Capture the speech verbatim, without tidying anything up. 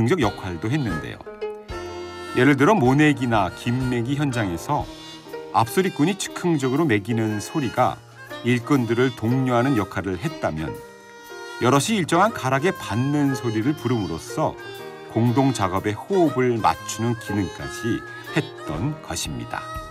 기능적 역할도 했는데요. 예를 들어 모내기나 김매기 현장에서 앞소리꾼이 즉흥적으로 매기는 소리가 일꾼들을 독려하는 역할을 했다면 여럿이 일정한 가락에 받는 소리를 부름으로써 공동 작업의 호흡을 맞추는 기능까지 했던 것입니다.